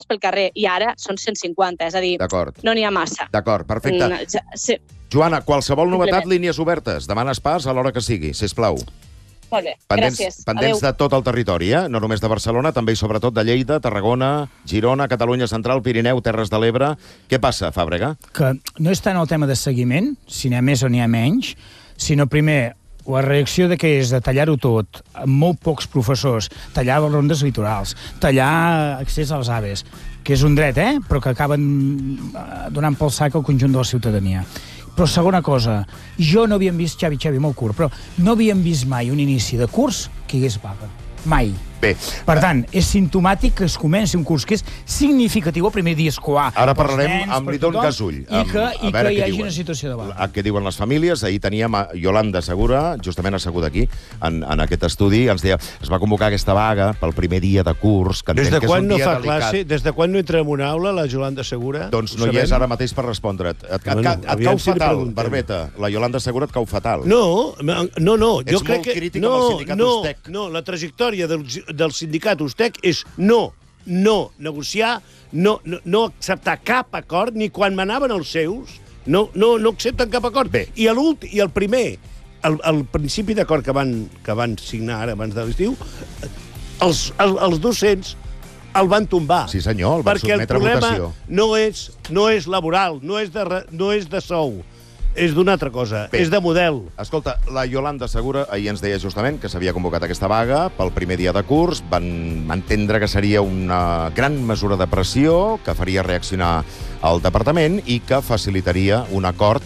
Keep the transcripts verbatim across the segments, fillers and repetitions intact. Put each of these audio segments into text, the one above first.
pel carrer, i ara són cent cinquanta, és a dir, no n'hi ha massa. D'acord, perfecte. Mm, sí. Joana, qualsevol novetat, línies obertes. Demanes pas a l'hora que sigui, sisplau. Molt bé, pendents, gràcies. Pendents Adéu. de tot el territori, eh? No només de Barcelona, també i sobretot de Lleida, Tarragona, Girona, Catalunya Central, Pirineu, Terres de l'Ebre. Què passa, Fàbrega? Que no és tant el tema de seguiment, si n'hi ha més o n'hi ha menys, sinó primer la reacció de què és de tallar-ho tot, amb molt pocs professors, tallar les rondes litorals, tallar accés als aves, que és un dret, eh? Però que acaben donant pel sac al conjunt de la ciutadania. Però segona cosa, jo no havíem vist, Xavi, Xavi, molt curt, però no havíem vist mai un inici de curs que hi hagués vaga. Mai. Bé. Per tant, és simptomàtic que es comenci un curs que és significatiu el primer dia escolar. Ara parlarem amb l'Idon Gasull. I que, i que hi hagi una situació de vaga. Què diuen les famílies? Ahir teníem a Yolanda Segura, justament asseguda aquí, en, en aquest estudi, ens deia, es va convocar aquesta vaga pel primer dia de curs, que des de que quan és un no dia fa delicat. classe, des de quan no entra en una aula la Yolanda Segura? Doncs no hi és ara mateix per respondre't. Et, et, Bueno, et, et aviam cau si li fatal, preguntem. Barbeta. La Yolanda Segura et cau fatal. No, no, no. Ets jo crec molt que... crític no, amb el sindicat no, Ustec. No, la trajectòria del, del sindicat Ustec és no, no negociar, no, no, no acceptar cap acord, ni quan manaven els seus, no, no, no accepten cap acord. Bé. I l'últim, i el primer, el, el principi d'acord que van, que van signar ara abans de l'estiu, els, els, els docents el van tombar. Sí, senyor, el van perquè sotmetre a el votació. problema no és, no és laboral, no és de, re- no és de sou, és d'una altra cosa, Bé. és de model. Escolta, la Yolanda Segura ahir ens deia justament que s'havia convocat aquesta vaga pel primer dia de curs, van entendre que seria una gran mesura de pressió que faria reaccionar el departament i que facilitaria un acord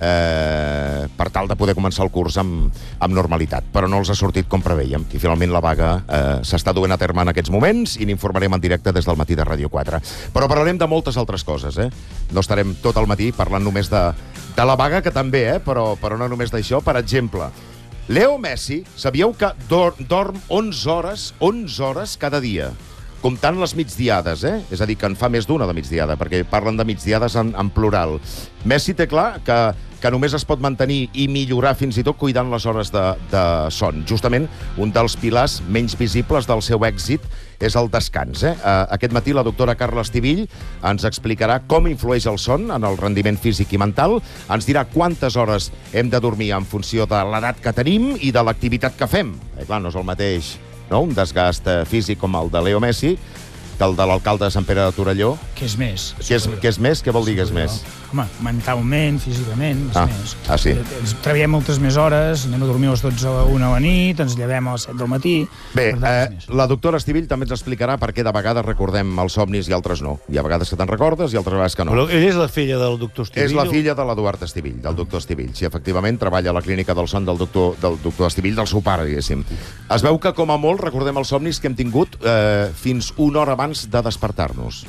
eh, per tal de poder començar el curs amb, amb normalitat. Però no els ha sortit com preveiem. I finalment la vaga eh, s'està duent a terme en aquests moments i n'informarem en directe des del matí de Ràdio quatre. Però parlarem de moltes altres coses, eh? No estarem tot el matí parlant només de, de la vaga, que també, eh? Però, però no només d'això. Per exemple, Leo Messi, sabíeu que dor, dorm onze hores, onze hores cada dia, comptant les migdiades, eh? És a dir, que en fa més d'una de migdiada, perquè parlen de migdiades en, en plural. Messi té clar que, que només es pot mantenir i millorar fins i tot cuidant les hores de, de son. Justament, un dels pilars menys visibles del seu èxit és el descans. Eh? Aquest matí la doctora Carla Estivill ens explicarà com influeix el son en el rendiment físic i mental, ens dirà quantes hores hem de dormir en funció de l'edat que tenim i de l'activitat que fem. Eh, clar, no és el mateix, no? Un desgast eh, físic com el de Leo Messi que el de l'alcalde de Sant Pere de Torelló. Què és més? Què és, què és més? Què vol dir que és més? Home, mentalment, físicament, és Ah, més. ah, sí. Ens treballem moltes més hores, anem a dormir a les dotze a una a la nit, ens llevem a les set del matí... Bé, per tant, és eh, més. la doctora Estivill també ens explicarà per què de vegades recordem els somnis i altres no. Hi ha vegades que te'n recordes i altres vegades que no. Però ella és la filla del doctor Estivill? És la filla de l'Eduard Estivill, del doctor Estivill. Sí, efectivament, treballa a la clínica del son del doctor, del doctor Estivill, del seu pare, diguéssim. Es veu que, com a molt, recordem els somnis que hem tingut eh, fins una hora abans de despertar-nos.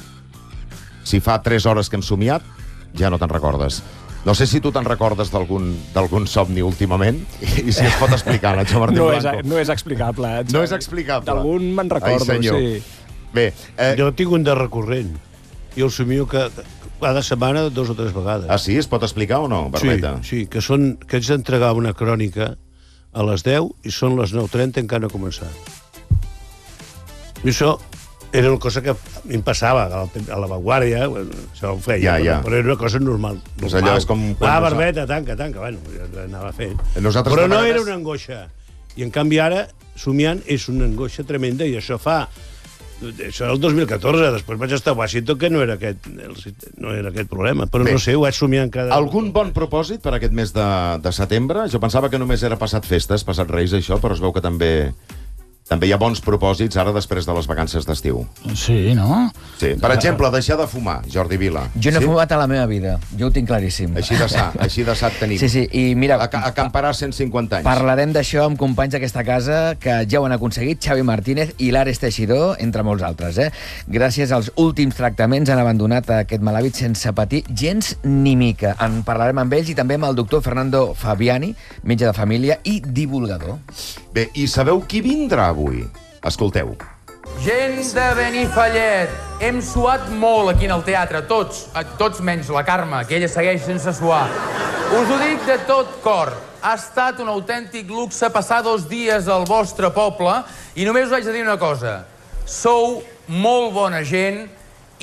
Si fa tres hores que hem somiat, ja no te'n recordes. No sé si tu te'n recordes d'algun d'algun somni últimament i si es pot explicar, Nacho Martín No és, Blanco. no és explicable. eh, No és explicable. D'algun me'n Ai, recordo, senyor. sí. Bé, eh, Jo tinc un de recurrent. Jo el somio que cada setmana dos o tres vegades. ah, sí? Es pot explicar o no, Barbeta? Sí, sí, que, són, que haig d'entregar una crònica a les deu i són les nou trenta i encara no ha començat. I això era una cosa que em passava a la, a la Vanguardia, bueno, això ho feia, Ja, ja. però era una cosa normal. Pues allò és com quan Va, nosa- Barbeta, tanca, tanca, bueno, ja anava fent. Nosaltres Però de no vegades- era una angoixa. I en canvi ara, somiant, és una angoixa tremenda i això fa... Això era el dos mil catorze, després vaig estar a Washington, que no era aquest, no era aquest problema, però Bé. no sé, ho vaig somiant cada... Algun bon propòsit per aquest mes de, de setembre? Jo pensava que només era passat festes, passat Reis, això, però es veu que també... També hi ha bons propòsits ara després de les vacances d'estiu. Sí, no? Sí. Per exemple, deixar de fumar, Jordi Vila. Jo no he sí? fumat a la meva vida, jo ho tinc claríssim. Així de sa, així de sa et tenim. Sí, sí, i mira... A, acamparà cent cinquanta anys. Parlarem d'això amb companys d'aquesta casa que ja ho han aconseguit, Xavi Martínez i l'Ares Teixidor, entre molts altres. Eh? Gràcies als últims tractaments han abandonat aquest mal hàbit sense patir gens ni mica. En parlarem amb ells i també amb el doctor Fernando Fabiani, metge de família i divulgador. Bé, i sabeu qui vindrà avui? Escolteu. Gent de Benifallet, hem suat molt aquí en el teatre, tots, tots menys la Carme, que ella segueix sense suar. Us ho dic de tot cor. Ha estat un autèntic luxe passar dos dies al vostre poble i només us haig de dir una cosa. Sou molt bona gent